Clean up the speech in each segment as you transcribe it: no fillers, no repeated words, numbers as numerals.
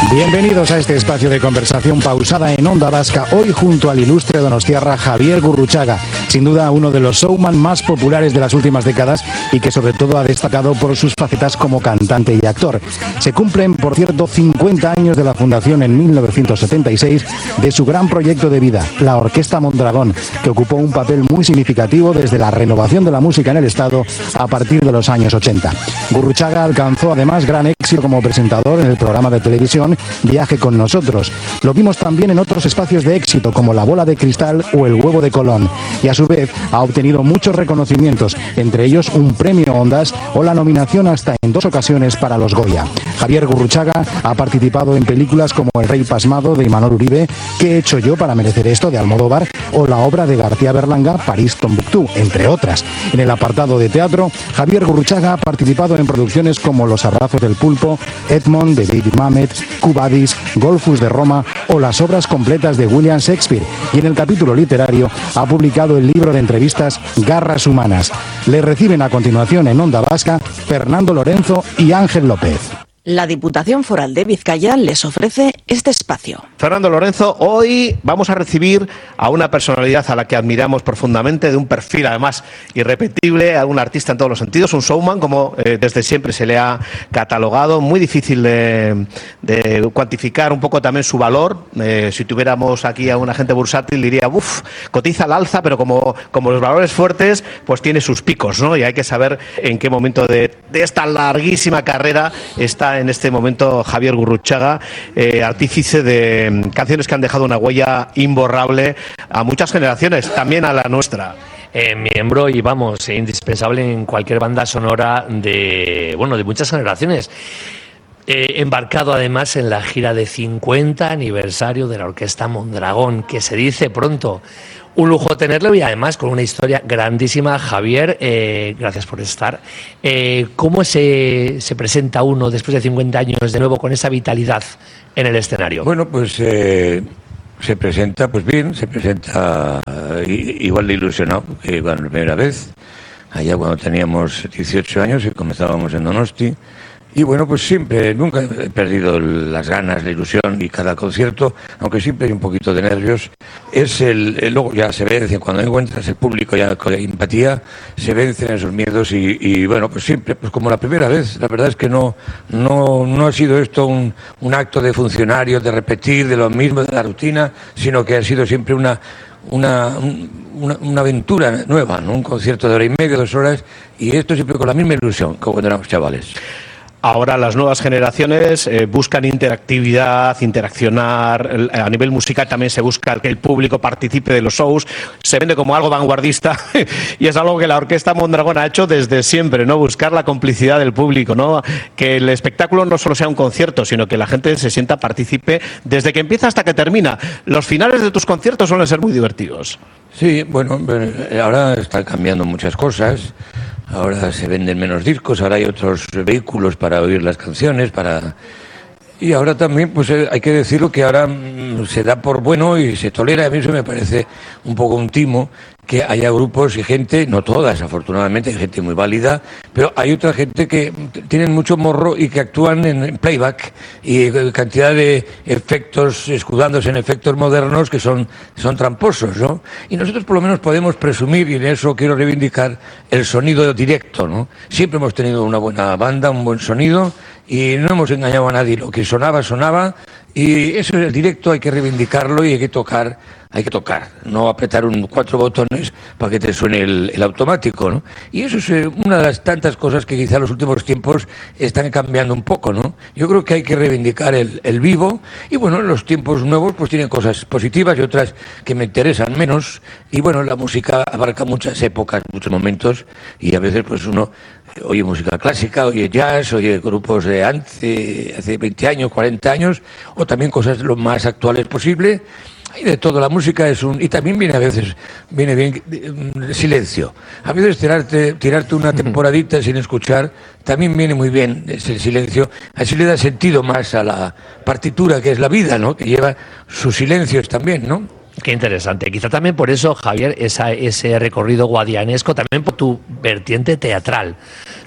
Bienvenidos a este espacio de conversación pausada en Onda Vasca, hoy junto al ilustre donostiarra Javier Gurruchaga, sin duda uno de los showman más populares de las últimas décadas y que sobre todo ha destacado por sus facetas como cantante y actor. Se cumplen, por cierto, 50 años de la fundación en 1976 de su gran proyecto de vida, la Orquesta Mondragón, que ocupó un papel muy significativo desde la renovación de la música en el Estado a partir de los años 80. Gurruchaga alcanzó además gran éxito como presentador en el programa de televisión Viaje con nosotros. Lo vimos también en otros espacios de éxito como La Bola de Cristal o El Huevo de Colón, y a su vez ha obtenido muchos reconocimientos, entre ellos un premio Ondas o la nominación hasta en 2 ocasiones para los Goya. Javier Gurruchaga ha participado en películas como El Rey Pasmado de Imanol Uribe, ¿Qué he hecho yo para merecer esto?, de Almodóvar, o la obra de García Berlanga, París Tombuctú, entre otras. En el apartado de teatro, Javier Gurruchaga ha participado en producciones como Los Abrazos del Pulpo, Edmond de David Mamet, Cubadis, Golfus de Roma o las obras completas de William Shakespeare, y en el capítulo literario ha publicado el libro de entrevistas Garras Humanas. Le reciben a continuación en Onda Vasca Fernando Lorenzo y Ángel López. La Diputación Foral de Vizcaya les ofrece este espacio. Fernando Lorenzo, hoy vamos a recibir a una personalidad a la que admiramos profundamente, de un perfil además irrepetible, a un artista en todos los sentidos, un showman, como desde siempre se le ha catalogado, muy difícil de cuantificar un poco también su valor. Si tuviéramos aquí a un agente bursátil diría, cotiza al alza, pero como los valores fuertes, pues tiene sus picos, ¿no? Y hay que saber en qué momento de esta larguísima carrera está en este momento Javier Gurruchaga, artífice de canciones que han dejado una huella imborrable a muchas generaciones, también a la nuestra. Miembro y indispensable en cualquier banda sonora de muchas generaciones. Embarcado además en la gira de 50 aniversario de la Orquesta Mondragón, que se dice pronto. Un lujo tenerlo y además con una historia grandísima. Javier, gracias por estar. ¿Cómo se presenta uno después de 50 años de nuevo con esa vitalidad en el escenario? Bueno, pues se presenta pues bien, se presenta igual de ilusionado que la primera vez, allá cuando teníamos 18 años y comenzábamos en Donosti. Y bueno, pues siempre, nunca he perdido las ganas, la ilusión, y cada concierto, aunque siempre hay un poquito de nervios, luego ya se vence, cuando encuentras el público ya con empatía, se vencen esos miedos y bueno, pues siempre, pues como la primera vez. La verdad es que no ha sido esto un acto de funcionario, de repetir de lo mismo, de la rutina, sino que ha sido siempre una aventura nueva, ¿no? Un concierto de 1 hora y media, 2 horas, y esto siempre con la misma ilusión como cuando éramos chavales. Ahora las nuevas generaciones buscan interactividad, interaccionar. A nivel musical también se busca que el público participe de los shows. Se vende como algo vanguardista y es algo que la Orquesta Mondragón ha hecho desde siempre, ¿no? Buscar la complicidad del público, ¿no? Que el espectáculo no solo sea un concierto, sino que la gente se sienta partícipe desde que empieza hasta que termina. Los finales de tus conciertos suelen ser muy divertidos. Sí, bueno, ahora están cambiando muchas cosas. Ahora se venden menos discos, ahora hay otros vehículos para oír las canciones, y ahora también, pues hay que decirlo, que ahora se da por bueno y se tolera. A mí eso me parece un poco un timo, que haya grupos y gente, no todas, afortunadamente, hay gente muy válida, pero hay otra gente que tienen mucho morro y que actúan en playback y cantidad de efectos, escudándose en efectos modernos que son tramposos, ¿no? Y nosotros por lo menos podemos presumir, y en eso quiero reivindicar, el sonido directo, ¿no? Siempre hemos tenido una buena banda, un buen sonido, y no hemos engañado a nadie. Lo que sonaba, y eso es el directo, hay que reivindicarlo y hay que tocar, no apretar 4 botones para que te suene el automático, ¿no? Y eso es una de las tantas cosas que quizá en los últimos tiempos están cambiando un poco, ¿no? Yo creo que hay que reivindicar el vivo, y bueno, los tiempos nuevos pues tienen cosas positivas y otras que me interesan menos, y bueno, la música abarca muchas épocas, muchos momentos, y a veces pues uno oye música clásica, oye jazz, oye grupos de hace 20 años, 40 años, o también cosas lo más actuales posible. Hay de todo, la música y también viene bien silencio. A veces tirarte una temporadita sin escuchar, también viene muy bien ese silencio. Así le da sentido más a la partitura, que es la vida, ¿no? Que lleva sus silencios también, ¿no? Qué interesante. Quizá también por eso, Javier, ese recorrido guadianesco, también por tu vertiente teatral.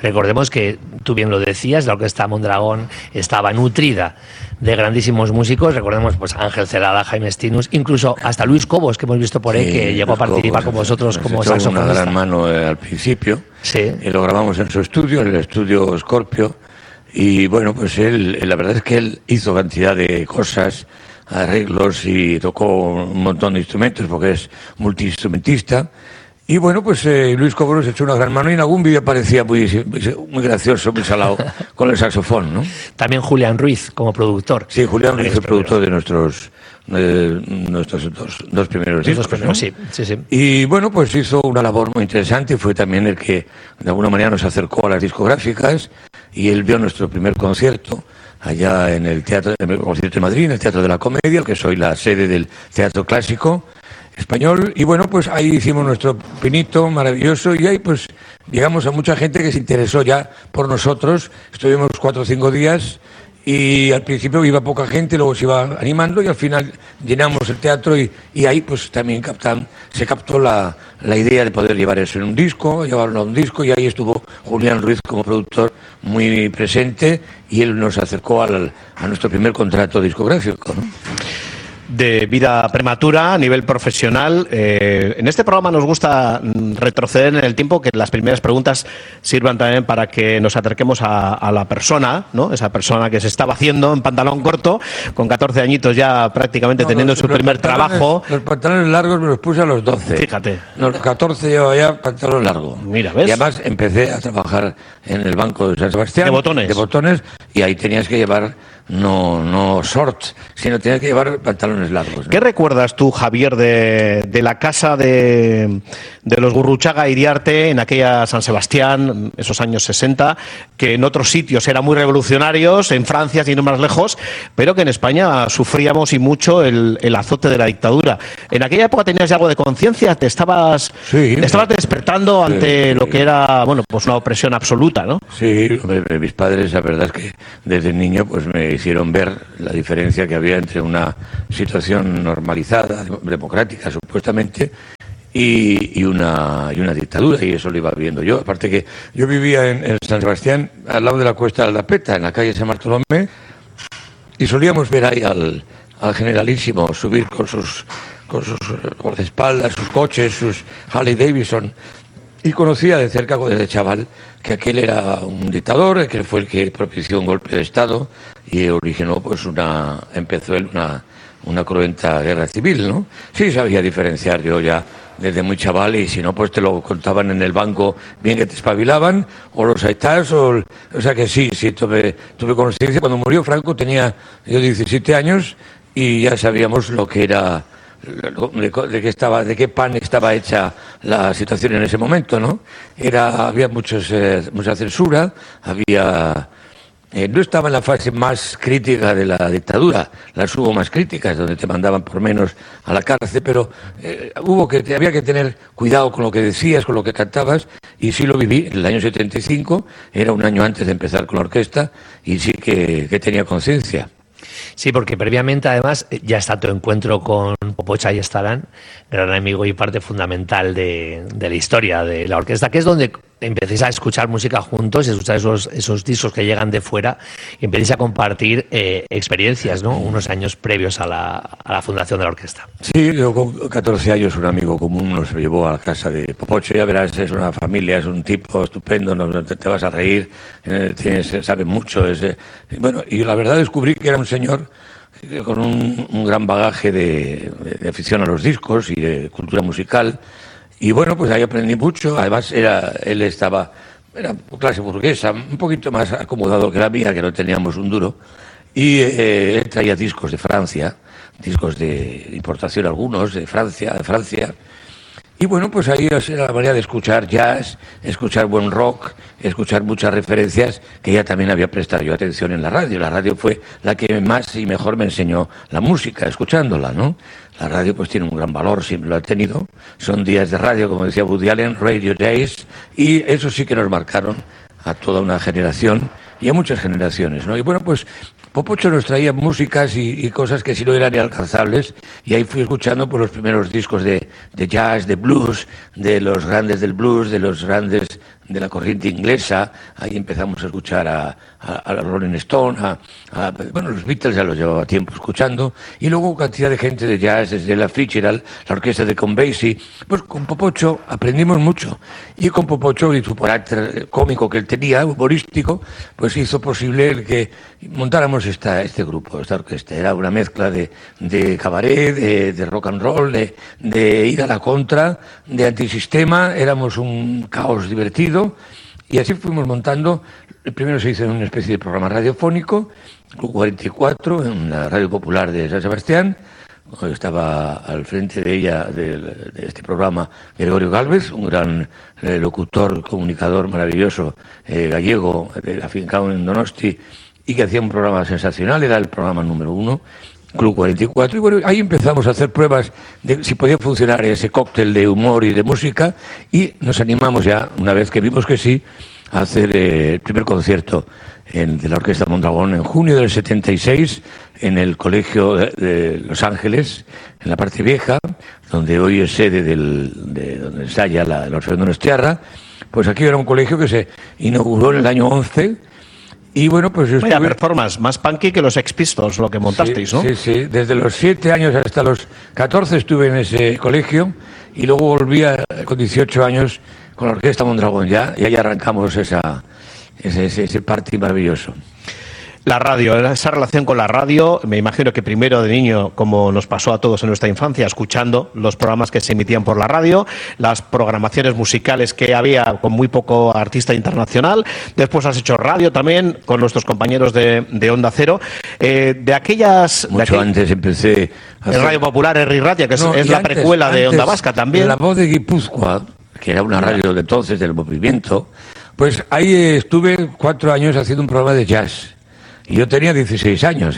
Recordemos que, tú bien lo decías, la Orquesta Mondragón estaba nutrida de grandísimos músicos. Recordemos pues Ángel Celada, Jaime Stinus, incluso hasta Luis Cobos, que hemos visto por ahí, que llegó a participar con vosotros como saxofonista. Una gran mano al principio. Sí. Y lo grabamos en su estudio, en el estudio Scorpio. Y bueno, pues él, la verdad es que él hizo cantidad de cosas, arreglos, y tocó un montón de instrumentos porque es multiinstrumentista. Y bueno, pues Luis Cobos echó una gran mano y en algún vídeo parecía muy gracioso, muy salado con el saxofón, ¿no? También Julián Ruiz como productor. Sí, Julián Ruiz fue productor de nuestros dos primeros discos. ¿No? Sí. Y bueno, pues hizo una labor muy interesante. Fue también el que de alguna manera nos acercó a las discográficas, y él vio nuestro primer concierto allá en el Teatro de Madrid, en el Teatro de la Comedia, que soy la sede del Teatro Clásico Español. Y bueno, pues ahí hicimos nuestro pinito maravilloso, y ahí pues llegamos a mucha gente que se interesó ya por nosotros. Estuvimos 4 o 5 días, y al principio iba poca gente, luego se iba animando, y al final llenamos el teatro, y ahí pues también se captó la idea de poder llevar eso en un disco, llevarlo a un disco, y ahí estuvo Julián Ruiz como productor muy presente, y él nos acercó a nuestro primer contrato discográfico, ¿no? De vida prematura a nivel profesional. En este programa nos gusta retroceder en el tiempo, que las primeras preguntas sirvan también para que nos acerquemos a la persona, ¿no? Esa persona que se estaba haciendo en pantalón corto, con 14 añitos ya prácticamente teniendo su primer trabajo. Los pantalones largos me los puse a los 12. Fíjate. Los 14 llevaba ya pantalón largo. Mira, ¿ves? Y además empecé a trabajar en el Banco de San Sebastián. De botones. Y ahí tenías que llevar no shorts, sino tenías que llevar pantalones largos, ¿no? ¿Qué recuerdas tú, Javier, de la casa de los Gurruchaga Iriarte en aquella San Sebastián, esos años 60, que en otros sitios eran muy revolucionarios, en Francia, sin ir más lejos, pero que en España sufríamos y mucho el azote de la dictadura? ¿En aquella época tenías ya algo de conciencia? ¿Te estabas despertando ante lo que era, bueno, pues una opresión absoluta, ¿no? Sí, mis padres, la verdad es que desde niño pues me hicieron ver la diferencia que había entre una situación normalizada, democrática supuestamente, y una dictadura, y eso lo iba viendo yo. Aparte que yo vivía en San Sebastián, al lado de la Cuesta de la Peta, en la calle San Bartolomé, y solíamos ver ahí al generalísimo subir con sus guardaespaldas, sus coches, sus Harley Davidson. Y conocía de cerca, desde chaval, que aquel era un dictador, que fue el que propició un golpe de Estado y originó, pues, empezó él una cruenta guerra civil, ¿no? Sí sabía diferenciar yo ya desde muy chaval, y si no, pues te lo contaban en el banco bien que te espabilaban, o los aitas, o sea que sí, tuve conciencia. Cuando murió Franco tenía yo 17 años, y ya sabíamos lo que era, de qué pan estaba hecha la situación en ese momento, ¿no? Había mucha censura, no estaba en la fase más crítica de la dictadura, las hubo más críticas, donde te mandaban por menos a la cárcel, pero había que tener cuidado con lo que decías, con lo que cantabas, y sí lo viví. En el año 75, era un año antes de empezar con la orquesta, y sí que tenía conciencia. Sí, porque previamente, además, ya está tu encuentro con Popocha y Estarán, gran amigo y parte fundamental de la historia de la orquesta, que es donde empecéis a escuchar música juntos, y escuchar esos discos que llegan de fuera, y empecéis a compartir experiencias, ¿no? Unos años previos a la fundación de la orquesta. Sí, yo con 14 años un amigo común nos llevó a la casa de Popocho. Ya verás, es una familia, es un tipo estupendo, te vas a reír, sabe mucho. Bueno, y la verdad descubrí que era un señor con un gran bagaje de afición a los discos y de cultura musical. Y bueno, pues ahí aprendí mucho. Además, era clase burguesa, un poquito más acomodado que la mía, que no teníamos un duro. Y él traía discos de Francia, discos de importación algunos, de Francia. Y bueno, pues ahí era la manera de escuchar jazz, escuchar buen rock, escuchar muchas referencias que ya también había prestado yo atención en la radio. La radio fue la que más y mejor me enseñó la música, escuchándola, ¿no? La radio pues tiene un gran valor, siempre lo ha tenido. Son días de radio, como decía Woody Allen, Radio Days, y eso sí que nos marcaron a toda una generación y a muchas generaciones, ¿no? Y bueno, pues Popocho nos traía músicas y cosas que si no eran inalcanzables, y ahí fui escuchando pues, los primeros discos de jazz, de blues, de los grandes del blues, de los grandes la corriente inglesa. Ahí empezamos a escuchar a Rolling Stone, bueno, los Beatles ya los llevaba tiempo escuchando, y luego cantidad de gente de jazz, desde la Fitzgerald, la orquesta de Count Basie. Pues con Popocho aprendimos mucho, y con Popocho y su carácter cómico que él tenía, humorístico, pues hizo posible el que montáramos este grupo, esta orquesta. Era una mezcla de cabaret, de rock and roll, de ir a la contra, de antisistema. Éramos un caos divertido, y así fuimos montando. El primero se hizo en una especie de programa radiofónico, Club 44, en la Radio Popular de San Sebastián. Estaba al frente de ella, de este programa, Gregorio Gálvez, un gran locutor, comunicador maravilloso, gallego, afincado en Donosti, y que hacía un programa sensacional. Era el programa número 1, Club 44, y bueno, ahí empezamos a hacer pruebas de si podía funcionar ese cóctel de humor y de música, y nos animamos ya, una vez que vimos que sí, a hacer el primer concierto de la Orquesta Mondragón en junio del 76, en el Colegio de Los Ángeles, en la parte vieja, donde hoy es sede de donde ensaya el Orfeón Donostiarra. Pues aquí era un colegio que se inauguró en el año 11, y bueno, pues Vaya performance, más punky que los Sex Pistols, lo que montasteis, sí, ¿no? Sí, desde los 7 años hasta los 14 estuve en ese colegio, y luego volví con 18 años con la Orquesta Mondragón ya, y ahí arrancamos ese party maravilloso. La radio, esa relación con la radio, me imagino que primero de niño, como nos pasó a todos en nuestra infancia, escuchando los programas que se emitían por la radio, las programaciones musicales que había con muy poco artista internacional. Después has hecho radio también con nuestros compañeros de Onda Cero. De aquellas... Antes empecé... En Radio Popular, Herri Ratia, que es la precuela de Onda Vasca también. La Voz de Guipúzcoa, que era una radio de entonces del movimiento, pues ahí estuve 4 años haciendo un programa de jazz. Y yo tenía 16 años,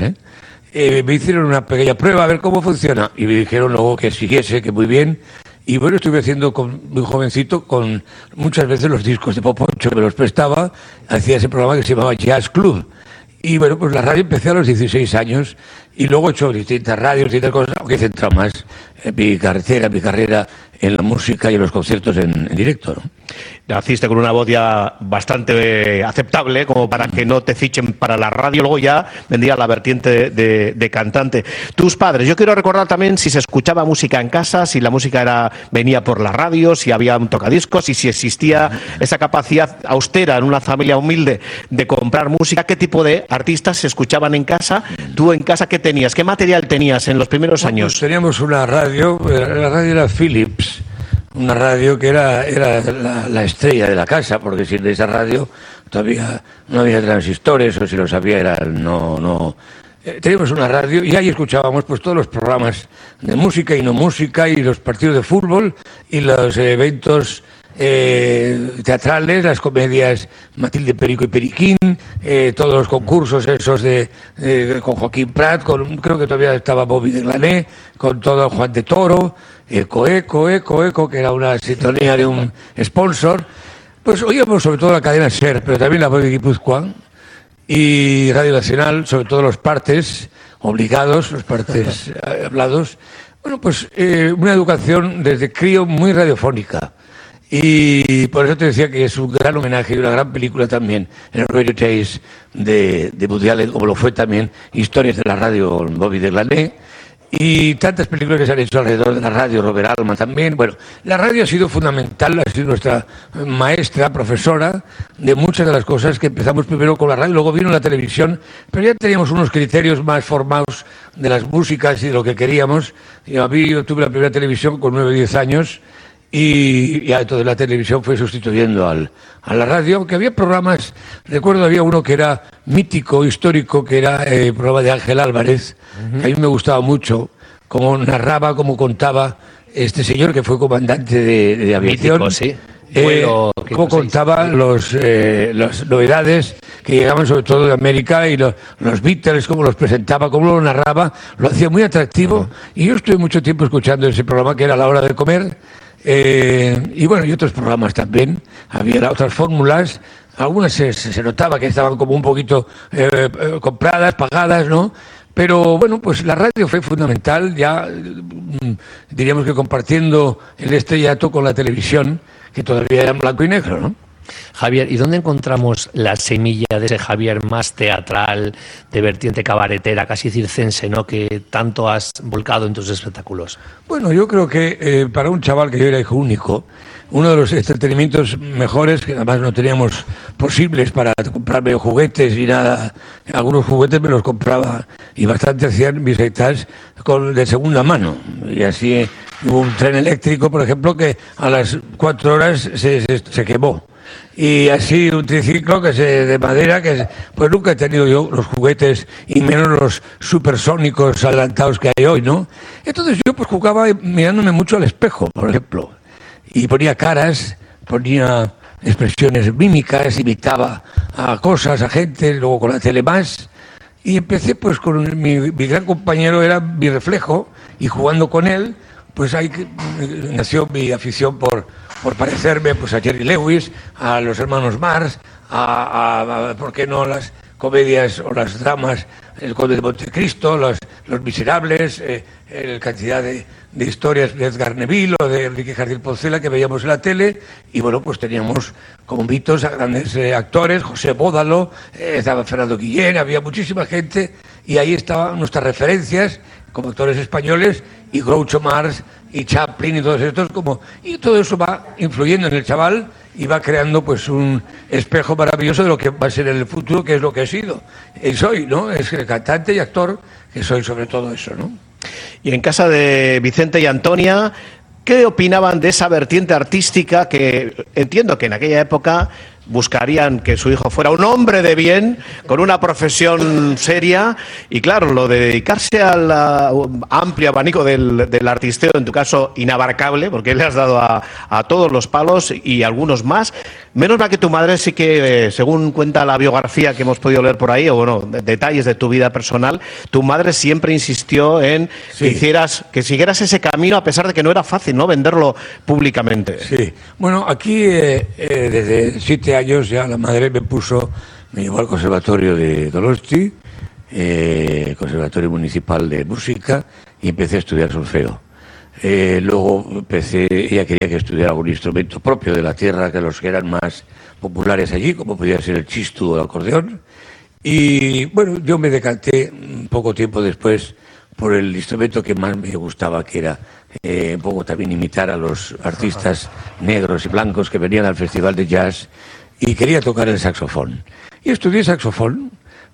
me hicieron una pequeña prueba a ver cómo funciona, y me dijeron luego que siguiese, que muy bien. Y bueno, estuve haciendo muy jovencito, con muchas veces los discos de Popocho, me los prestaba, hacía ese programa que se llamaba Jazz Club. Y bueno, pues la radio empecé a los 16 años, y luego he hecho distintas radios, distintas cosas, aunque he centrado más mi carrera en la música y en los conciertos en directo, ¿no? Naciste con una voz ya bastante aceptable como para que no te fichen para la radio. Luego ya vendría la vertiente de cantante. Tus padres, yo quiero recordar también si se escuchaba música en casa, si la música venía por la radio, si había un tocadiscos, y si existía esa capacidad austera en una familia humilde de comprar música. ¿Qué tipo de artistas se escuchaban en casa? ¿Tú en casa qué tenías? ¿Qué material tenías en los primeros años? Pues teníamos una radio, la radio era Philips, una radio que era la estrella de la casa, porque sin esa radio todavía no había transistores, o si los había no. Teníamos una radio, y ahí escuchábamos pues todos los programas de música y no música, y los partidos de fútbol, y los eventos teatrales, las comedias Matilde, Perico y Periquín, todos los concursos esos con Joaquín Prat, creo que todavía estaba Bobby de Glané, con todo Juan de Toro, Eco, que era una sintonía de un sponsor. Pues oíamos sobre todo la cadena SER, pero también la Voz de Guipúzcoa y Radio Nacional, sobre todo los partes obligados, los partes hablados. Bueno, pues una educación desde crío muy radiofónica. Y por eso te decía que es un gran homenaje y una gran película también, en el Radio Chase de Woody Allen, como lo fue también Historias de la Radio, con Bobby de Glané, y tantas películas que se han hecho alrededor de la radio, Robert Altman también. Bueno, la radio ha sido fundamental, ha sido nuestra maestra, profesora de muchas de las cosas que empezamos primero con la radio, luego vino la televisión, pero ya teníamos unos criterios más formados de las músicas y de lo que queríamos. Yo tuve la primera televisión con 9 o 10 años, y ya entonces la televisión fue sustituyendo a la radio, aunque había programas. Recuerdo había uno que era mítico, histórico, que era el programa de Ángel Álvarez, que a mí me gustaba mucho, cómo narraba, cómo contaba este señor que fue comandante de aviación. Mítico, sí. Cómo contaba las novedades que llegaban sobre todo de América, y los Beatles, cómo los presentaba, cómo lo narraba, lo hacía muy atractivo. Y yo estuve mucho tiempo escuchando ese programa, que era La Hora de Comer. Y bueno, y otros programas también. Había otras fórmulas, algunas se notaba que estaban como un poquito compradas, pagadas, ¿no? Pero bueno, pues la radio fue fundamental, ya diríamos que compartiendo el estrellato con la televisión, que todavía era en blanco y negro, ¿no? Javier, ¿y dónde encontramos la semilla de ese Javier más teatral, de vertiente cabaretera, casi circense, ¿no?, que tanto has volcado en tus espectáculos? Bueno, yo creo que para un chaval que yo era hijo único, uno de los entretenimientos mejores, que además no teníamos posibles para comprarme juguetes y nada, algunos juguetes me los compraba y bastante hacían mis aitas de segunda mano. Y así hubo un tren eléctrico, por ejemplo, que a las 4 horas se quemó. Y así un triciclo de madera que pues nunca he tenido yo los juguetes y menos los supersónicos adelantados que hay hoy, ¿no? Entonces yo pues jugaba mirándome mucho al espejo, por ejemplo, y ponía caras, ponía expresiones mímicas, imitaba a cosas, a gente, luego con la tele más, y empecé pues con mi gran compañero, era mi reflejo, y jugando con él pues ahí nació mi afición por parecerme pues a Jerry Lewis, a los hermanos Marx, a ¿por qué no?, las comedias o las dramas, El Conde de Montecristo, Los Miserables, cantidad de historias de Edgar Neville o de Enrique Jardín Poncela que veíamos en la tele, y bueno, pues teníamos como mitos a grandes actores, José Bódalo, estaba Fernando Guillén, había muchísima gente, y ahí estaban nuestras referencias como actores españoles, y Groucho Marx y Chaplin y todos estos, y todo eso va influyendo en el chaval y va creando pues un espejo maravilloso de lo que va a ser en el futuro, que es lo que he sido y soy, ¿no? Es el cantante y actor que soy, sobre todo eso, ¿no? Y en casa de Vicente y Antonia, ¿qué opinaban de esa vertiente artística que entiendo que en aquella época buscarían que su hijo fuera un hombre de bien, con una profesión seria? Y claro, lo de dedicarse al amplio abanico del artisteo, en tu caso inabarcable, porque le has dado a todos los palos y algunos más. Menos mal que tu madre sí que, según cuenta la biografía que hemos podido leer por ahí, o bueno, detalles de tu vida personal, tu madre siempre insistió en que siguieras ese camino, a pesar de que no era fácil, ¿no?, venderlo públicamente. Sí. Bueno, aquí desde 7 años ya la madre me llevó al Conservatorio de Donosti, Conservatorio Municipal de Música, y empecé a estudiar solfeo. Luego ella quería que estudiara algún instrumento propio de la tierra, que los que eran más populares allí, como podía ser el chistu o el acordeón. Y bueno, yo me decanté poco tiempo después por el instrumento que más me gustaba, que era un poco también imitar a los artistas negros y blancos que venían al Festival de Jazz, y quería tocar el saxofón. Y estudié saxofón.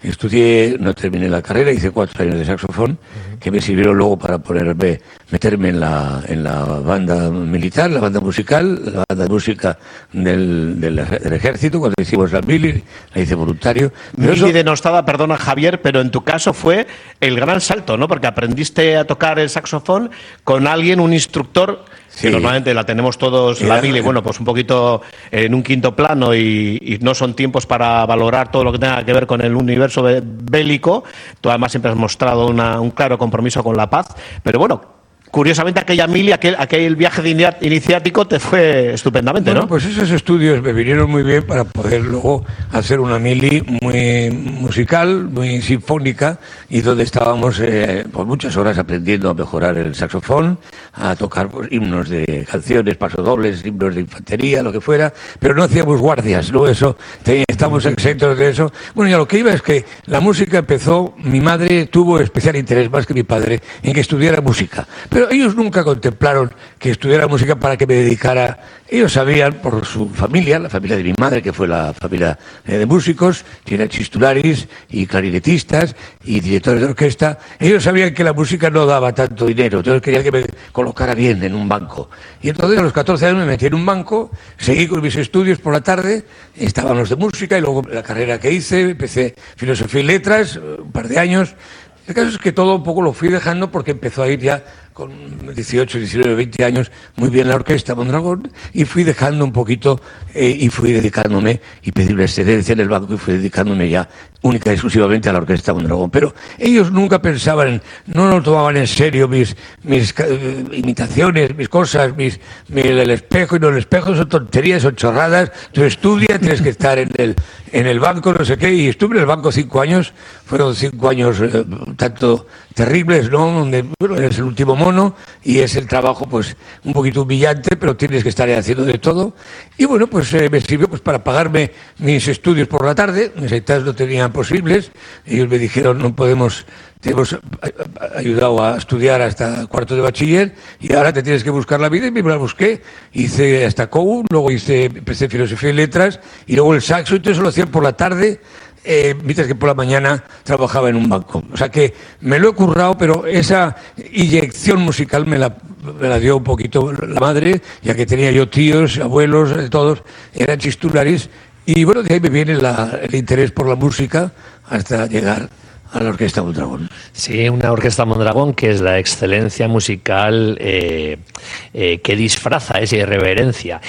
No terminé la carrera, hice 4 años de saxofón, que me sirvieron luego para meterme en la banda militar, la banda musical, la banda de música del ejército, cuando hicimos la mili, la hice voluntario. Mili denostada, perdona Javier, pero en tu caso fue el gran salto, ¿no? Porque aprendiste a tocar el saxofón con un instructor, que normalmente la tenemos todos, la mili, bueno, pues un poquito en un quinto plano, y no son tiempos para valorar todo lo que tenga que ver con el universo bélico. Tú además siempre has mostrado un claro compromiso con la paz, pero bueno, curiosamente aquella mili, aquel viaje iniciático te fue estupendamente, ¿no? Pues esos estudios me vinieron muy bien para poder luego hacer una mili muy musical, muy sinfónica, y donde estábamos por muchas horas aprendiendo a mejorar el saxofón, a tocar pues, himnos de canciones, pasodobles, himnos de infantería, lo que fuera, pero no hacíamos guardias, ¿no? Estamos exentos de eso. Bueno, y a lo que iba es que la música empezó, mi madre tuvo especial interés, más que mi padre, en que estudiara música. Pero ellos nunca contemplaron que estudiara música para que me dedicara. Ellos sabían, por su familia, la familia de mi madre, que fue la familia de músicos, tiene chistularis y clarinetistas y directores de orquesta, ellos sabían que la música no daba tanto dinero, entonces querían que me colocara bien en un banco. Y entonces a los 14 años me metí en un banco, seguí con mis estudios por la tarde, estaban los de música, y luego la carrera que hice, empecé filosofía y letras, un par de años. El caso es que todo un poco lo fui dejando porque empezó a ir ya con 18, 19, 20 años muy bien la orquesta Mondragón, y fui dejando un poquito y fui dedicándome, y pedí una excedencia en el banco y fui dedicándome ya única y exclusivamente a la Orquesta Mondragón. Pero ellos nunca pensaban, no lo tomaban en serio mis imitaciones, mis cosas, el espejo, y no, el espejo son tonterías, son chorradas. Tú estudias, tienes que estar en el banco, no sé qué, y estuve en el banco 5 años, fueron 5 años tanto terribles, ¿no? Donde, bueno, eres el último mono y es el trabajo, pues, un poquito humillante, pero tienes que estar haciendo de todo. Y bueno, pues me sirvió pues para pagarme mis estudios por la tarde. Mis aitas no tenían posibles. Ellos me dijeron, no podemos, te hemos ayudado a estudiar hasta cuarto de bachiller y ahora te tienes que buscar la vida. Y me la busqué. Hice hasta COU, luego empecé filosofía y letras y luego el saxo, y todo eso lo hacía por la tarde. Mientras que por la mañana trabajaba en un banco. O sea que me lo he currado, pero esa inyección musical me la dio un poquito la madre, ya que tenía yo tíos, abuelos, todos eran chistularis, y bueno, de ahí me viene el interés por la música hasta llegar a la Orquesta Mondragón. Sí, una Orquesta Mondragón que es la excelencia musical que disfraza esa irreverencia.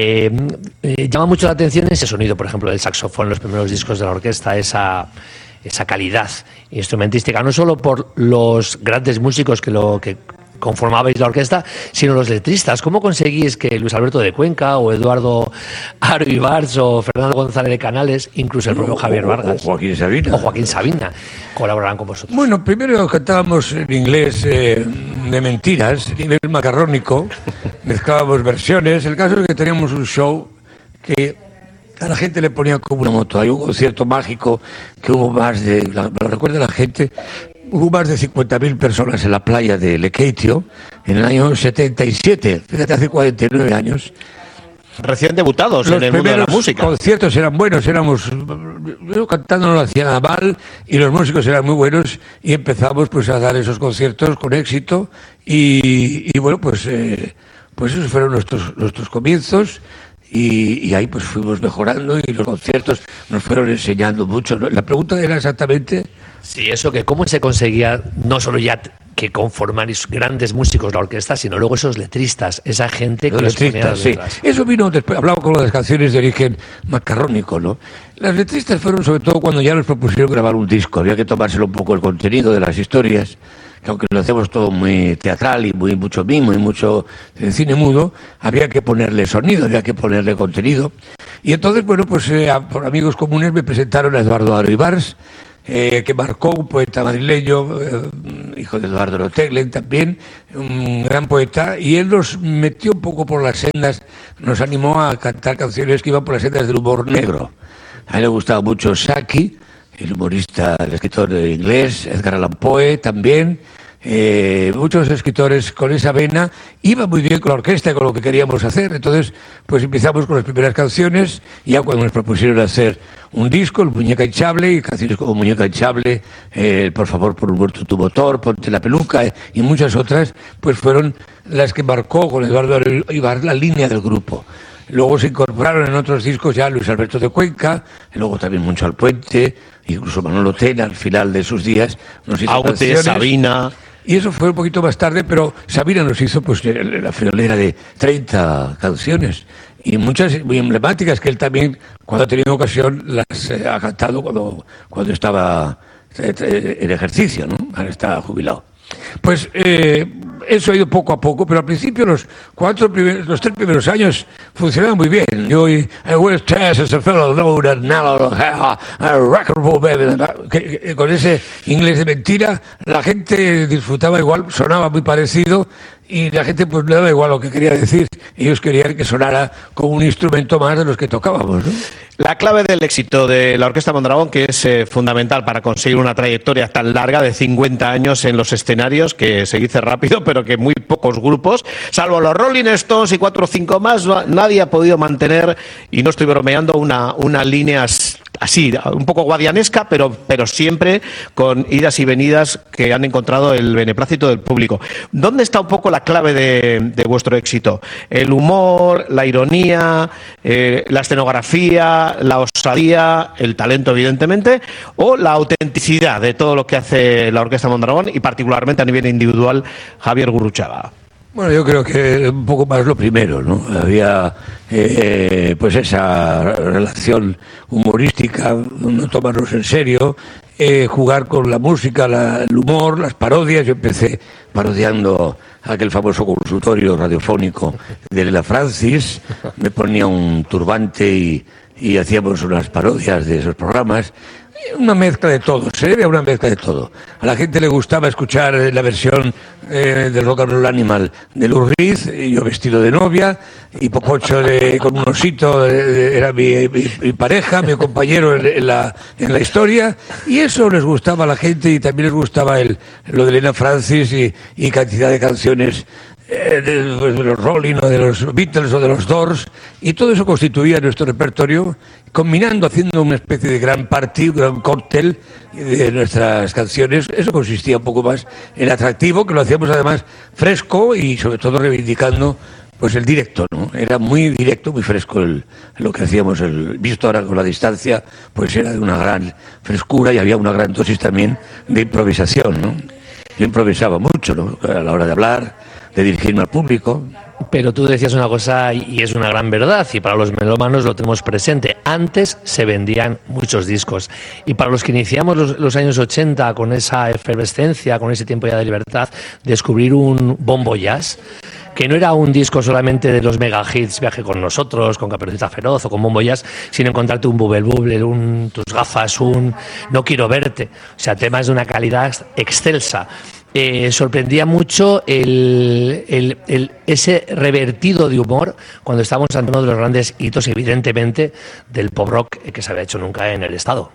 Llama mucho la atención ese sonido, por ejemplo, del saxofón en los primeros discos de la orquesta, esa calidad instrumentística, no solo por los grandes músicos que conformabais la orquesta, sino los letristas. ¿Cómo conseguís que Luis Alberto de Cuenca o Eduardo Aro Ibars o Fernando González de Canales, incluso el propio Javier Vargas o Joaquín Sabina colaboraran con vosotros? Bueno, primero cantábamos en inglés de mentiras, en inglés macarrónico, mezclábamos versiones. El caso es que teníamos un show que a la gente le ponía como una moto. Hay un concierto mágico que hubo lo recuerda la gente. Hubo más de 50.000 personas en la playa de Lekeitio en el año 77, fíjate, hace 49 años. Recién debutados en el mundo de la música. Los conciertos eran buenos, yo cantando no lo hacía nada mal, y los músicos eran muy buenos, y empezamos pues a dar esos conciertos con éxito, y bueno, pues esos fueron nuestros comienzos. Y ahí pues fuimos mejorando y los conciertos nos fueron enseñando mucho. La pregunta era exactamente... Sí, eso, que cómo se conseguía no solo ya que conformarais grandes músicos la orquesta, sino luego esos letristas, esa gente que los letristas, sí. Eso vino después, hablaba con las canciones de origen macarrónico, ¿no? Las letristas fueron sobre todo cuando ya nos propusieron grabar un disco, había que tomárselo un poco el contenido de las historias, que aunque lo hacemos todo muy teatral y mucho mimo y mucho cine mudo, había que ponerle sonido, había que ponerle contenido. Y entonces, bueno, pues por amigos comunes me presentaron a Eduardo Aro Ibars, que marcó, un poeta madrileño, hijo de Eduardo Roteglen también, un gran poeta, y él nos metió un poco por las sendas, nos animó a cantar canciones que iban por las sendas del humor negro. A él le gustaba mucho Saki, el humorista, el escritor inglés, Edgar Allan Poe también, muchos escritores con esa vena. Iba muy bien con la orquesta y con lo que queríamos hacer. Entonces pues empezamos con las primeras canciones, y ya cuando nos propusieron hacer un disco, el Muñeca Hinchable, y canciones como Muñeca Hinchable, Por favor, por un muerto tu motor, Ponte la peluca, y muchas otras, pues fueron las que marcó con Eduardo Ibars la línea del grupo. Luego se incorporaron en otros discos ya Luis Alberto de Cuenca, y luego también Moncho Alpuente, incluso Manolo Tena al final de sus días nos hizo canciones. Sabina. Y eso fue un poquito más tarde, pero Sabina nos hizo pues la friolera de 30 canciones, y muchas muy emblemáticas que él también, cuando ha tenido ocasión, las ha cantado cuando estaba en ejercicio, ¿no? Ahora está jubilado. Pues eso ha ido poco a poco, pero al principio los 3 primeros años funcionaban muy bien. Yo I was test as a fellow load now a rock and roll baby. Con ese inglés de mentira la gente disfrutaba igual, sonaba muy parecido, y la gente pues le daba igual lo que quería decir. Ellos querían que sonara como un instrumento más de los que tocábamos, ¿no? La clave del éxito de la Orquesta Mondragón, que es fundamental para conseguir una trayectoria tan larga de 50 años en los escenarios, que se dice rápido, pero que muy pocos grupos, salvo los Rolling Stones y 4 o 5 más, nadie ha podido mantener, y no estoy bromeando, una línea así, un poco guadianesca, pero siempre con idas y venidas que han encontrado el beneplácito del público. ¿Dónde está un poco la clave de vuestro éxito? ¿El humor, la ironía, la escenografía, la osadía, el talento evidentemente, o la autenticidad de todo lo que hace la Orquesta Mondragón, y particularmente a nivel individual Javier Gurruchaga? Bueno, yo creo que un poco más lo primero, ¿no? Había pues esa relación humorística, no tomarnos en serio, jugar con la música, el humor, las parodias. Yo empecé parodiando aquel famoso consultorio radiofónico de Elena Francis, me ponía un turbante y hacíamos unas parodias de esos programas. Una mezcla de todo, se debe a una mezcla de todo. A la gente le gustaba escuchar la versión del Rock and Roll Animal de Lou Reed, yo vestido de novia, y Popocho con un osito, era mi pareja, mi compañero en la historia, y eso les gustaba a la gente, y también les gustaba lo de Elena Francis y cantidad de canciones de los Rolling o de los Beatles o de los Doors, y todo eso constituía nuestro repertorio, combinando, haciendo una especie de gran party, un gran cóctel de nuestras canciones. Eso consistía un poco más en atractivo, que lo hacíamos además fresco y sobre todo reivindicando pues el directo, ¿no? Era muy directo, muy fresco lo que hacíamos, visto ahora con la distancia, pues era de una gran frescura y había una gran dosis también de improvisación, ¿no? Yo improvisaba mucho, ¿no? A la hora de hablar, de dirigirme al público. Pero tú decías una cosa y es una gran verdad, y para los melómanos lo tenemos presente. Antes se vendían muchos discos, y para los que iniciamos los años 80 con esa efervescencia, con ese tiempo ya de libertad, descubrir un Bon Voyage, que no era un disco solamente de los mega hits, Viaje con nosotros, con Caperucita Feroz o con Bon Voyage, sino encontrarte un Bubble Bubble, tus gafas, No quiero verte, o sea, temas de una calidad excelsa. Sorprendía mucho ese revertido de humor cuando estábamos ante uno de los grandes hitos, evidentemente, del pop rock que se había hecho nunca en el Estado.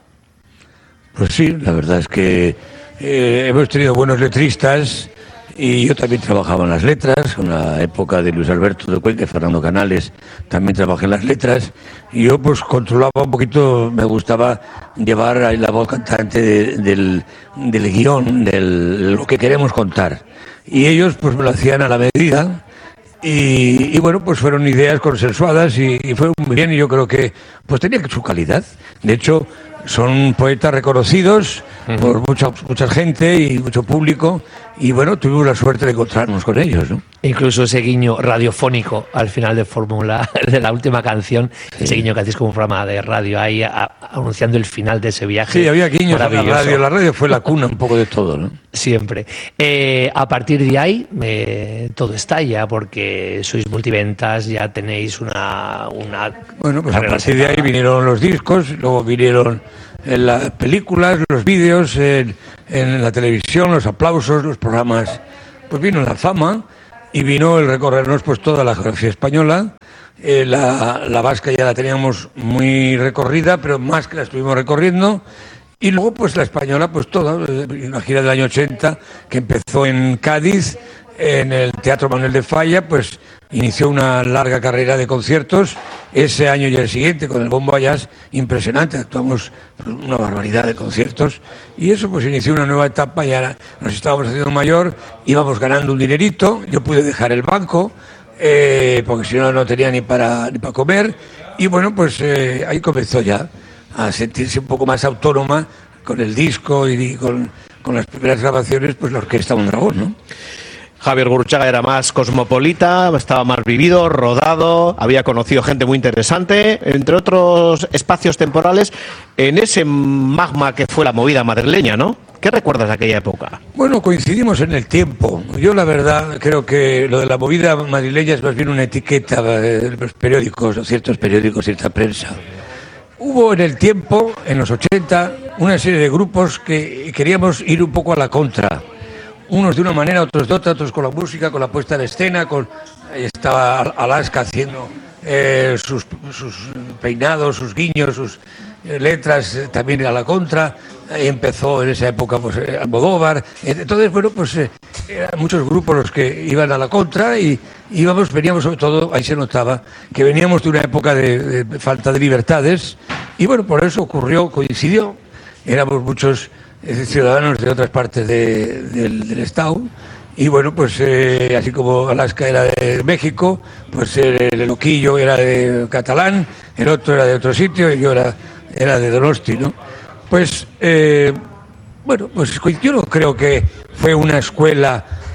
Pues sí, la verdad es que hemos tenido buenos letristas, y yo también trabajaba en las letras, en la época de Luis Alberto de Cuenca y Fernando Canales, también trabajé en las letras, y yo pues controlaba un poquito, me gustaba llevar ahí la voz cantante del guión, de lo que queremos contar, y ellos pues me lo hacían a la medida. Y bueno, pues fueron ideas consensuadas y fue muy bien, y yo creo que pues tenía su calidad. De hecho, son poetas reconocidos por mucha gente y mucho público, y bueno, tuvimos la suerte de encontrarnos con ellos, ¿no? Incluso ese guiño radiofónico al final de Fórmula, de la última canción, sí. Ese guiño que hacéis como un programa de radio ahí anunciando el final de ese viaje. Sí, había guiños en la radio fue la cuna un poco de todo, ¿no? Siempre. A partir de ahí todo estalla, porque sois multiventas, ya tenéis una bueno, pues a partir de ahí vinieron los discos, luego vinieron en las películas, los vídeos, en la televisión, los aplausos, los programas. Pues vino la fama y vino el recorrernos pues toda la geografía española. La vasca ya la teníamos muy recorrida, pero más que la estuvimos recorriendo. Y luego pues la española, pues toda, una gira del año 80 que empezó en Cádiz, en el Teatro Manuel de Falla, pues inició una larga carrera de conciertos. Ese año y el siguiente con el Bon Voyage, impresionante, actuamos una barbaridad de conciertos, y eso pues inició una nueva etapa. Ya nos estábamos haciendo mayor, íbamos ganando un dinerito, yo pude dejar el banco porque si no tenía ni para comer, y bueno, pues ahí comenzó ya a sentirse un poco más autónoma con el disco y con las primeras grabaciones, pues la Orquesta Mondragón, ¿no? Javier Gurruchaga era más cosmopolita, estaba más vivido, rodado, había conocido gente muy interesante, entre otros espacios temporales, en ese magma que fue la movida madrileña, ¿no? ¿Qué recuerdas de aquella época? Bueno, coincidimos en el tiempo. Yo, la verdad, creo que lo de la movida madrileña es más bien una etiqueta de los periódicos, o ciertos periódicos, cierta prensa. Hubo en el tiempo, en los 80, una serie de grupos que queríamos ir un poco a la contra. Unos de una manera, otros de otra, otros con la música, con la puesta en escena, ahí estaba Alaska haciendo sus peinados, sus guiños, sus letras también a la contra. Ahí empezó en esa época pues Almodóvar. Entonces, bueno, pues eran muchos grupos los que iban a la contra, y veníamos sobre todo, ahí se notaba que veníamos de una época de falta de libertades, y bueno, por eso coincidió, éramos muchos ciudadanos de otras partes del Estado, y bueno, pues así como Alaska era de México, pues el loquillo era de catalán, el otro era de otro sitio, y yo era de Donosti, ¿no? Pues bueno, pues yo no creo que fue una escuela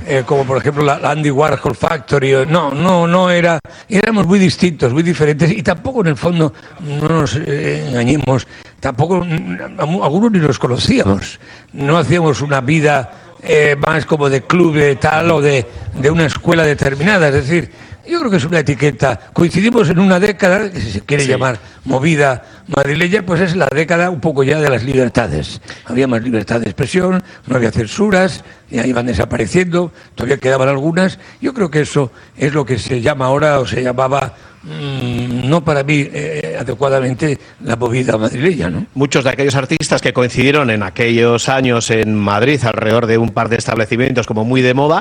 como por ejemplo la Andy Warhol Factory. No éramos muy distintos, muy diferentes, y tampoco en el fondo, no nos engañemos, tampoco algunos ni los conocíamos, no hacíamos una vida más como de club de tal o de una escuela determinada. Es decir, yo creo que es una etiqueta. Coincidimos en una década que, si se quiere llamar movida madrileña, pues es la década un poco ya de las libertades. Había más libertad de expresión, no había censuras, ya iban desapareciendo, todavía quedaban algunas. Yo creo que eso es lo que se llama ahora, o se llamaba, no para mí adecuadamente, la movida madrileña, ¿no? Muchos de aquellos artistas que coincidieron en aquellos años en Madrid, alrededor de un par de establecimientos como muy de moda,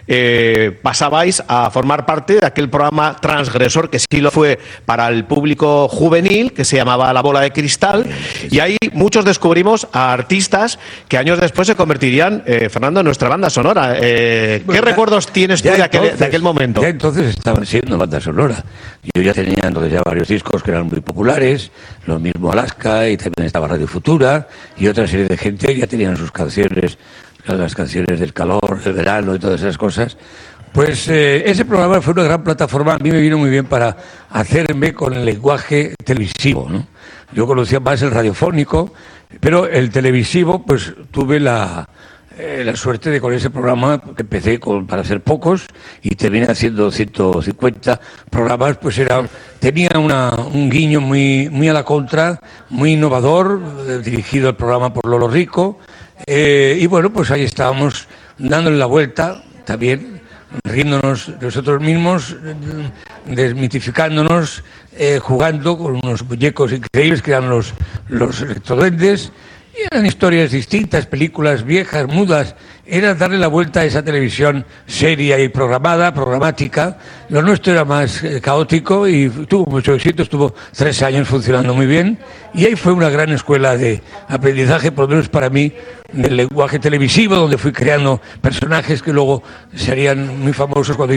pasabais a formar parte de aquel programa transgresor, que sí lo fue para el público juvenil, que se llamaba La Bola de Cristal, y ahí muchos descubrimos a artistas que años después se convertirían, Fernando, en nuestra banda sonora. ¿Qué recuerdos tienes tú de aquel momento? Ya entonces estaban siendo banda sonora. Yo ya tenía entonces ya varios discos que eran muy populares, lo mismo Alaska, y también estaba Radio Futura, y otra serie de gente ya tenían sus canciones, las canciones del calor, del verano y todas esas cosas. Pues ese programa fue una gran plataforma. A mí me vino muy bien para hacerme con el lenguaje televisivo, ¿no? Yo conocía más el radiofónico, pero el televisivo, pues tuve la suerte de, con ese programa, que empecé para hacer pocos y terminé haciendo 150 programas, pues tenía un guiño muy a la contra, muy innovador, dirigido el programa por Lolo Rico, y bueno, pues ahí estábamos dándole la vuelta también, riéndonos nosotros mismos, desmitificándonos, jugando con unos muñecos increíbles que eran los electroduendes. Y eran historias distintas, películas viejas, mudas. Era darle la vuelta a esa televisión seria y programática. Lo nuestro era más caótico y tuvo mucho éxito. Estuvo 3 años funcionando muy bien. Y ahí fue una gran escuela de aprendizaje, por lo menos para mí, del lenguaje televisivo, donde fui creando personajes que luego serían muy famosos cuando